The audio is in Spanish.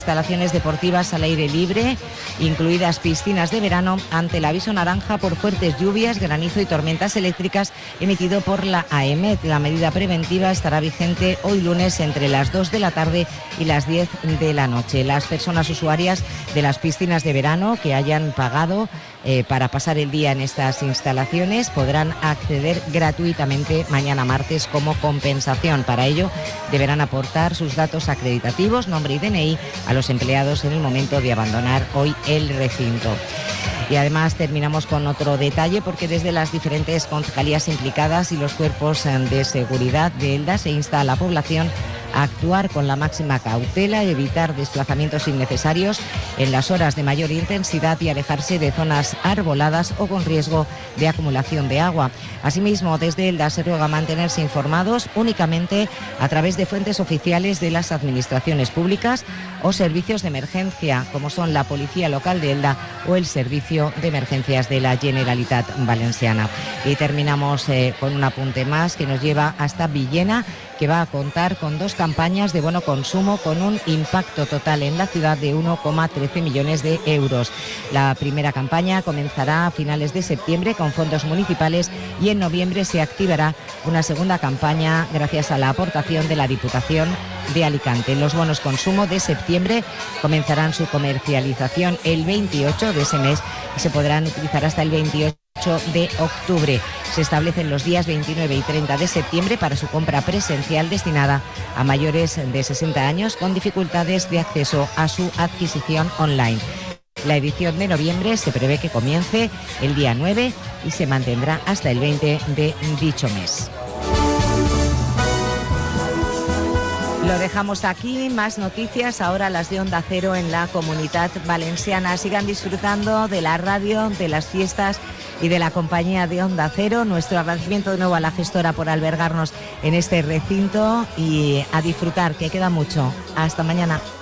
instalaciones deportivas al aire libre, incluidas piscinas de verano, ante el aviso naranja por fuertes lluvias, granizo y tormentas eléctricas emitido por la AEMET. La medida preventiva estará vigente hoy lunes entre las 2 de la tarde y las 10 de la noche. Las personas usuarias de las piscinas de verano que hayan pagado para pasar el día en estas instalaciones podrán acceder gratuitamente mañana martes como compensación. Para ello deberán aportar sus datos acreditativos, nombre y DNI a los empleados en el momento de abandonar hoy el recinto. Y además terminamos con otro detalle, porque desde las diferentes concejalías implicadas y los cuerpos de seguridad de Elda se insta a la población a actuar con la máxima cautela, evitar desplazamientos innecesarios en las horas de mayor intensidad y alejarse de zonas arboladas o con riesgo de acumulación de agua. Asimismo, desde Elda se ruega mantenerse informados únicamente a través de fuentes oficiales de las administraciones públicas o servicios de emergencia, como son la Policía Local de Elda o el Servicio de Emergencias de la Generalitat Valenciana. Y terminamos con un apunte más que nos lleva hasta Villena, que va a contar con 2 campañas de bono consumo con un impacto total en la ciudad de 1,13 millones de euros. La primera campaña comenzará a finales de septiembre con fondos municipales y en noviembre se activará una segunda campaña gracias a la aportación de la Diputación de Alicante. Los bonos consumo de septiembre comenzarán su comercialización el 28 de ese mes y se podrán utilizar hasta el 28 de octubre. Se establecen los días 29 y 30 de septiembre para su compra presencial destinada a mayores de 60 años con dificultades de acceso a su adquisición online. La edición de noviembre se prevé que comience el día 9 y se mantendrá hasta el 20 de dicho mes. Lo dejamos aquí, más noticias, ahora las de Onda Cero en la Comunitat Valenciana. Sigan disfrutando de la radio, de las fiestas y de la compañía de Onda Cero. Nuestro agradecimiento de nuevo a la gestora por albergarnos en este recinto y a disfrutar, que queda mucho. Hasta mañana.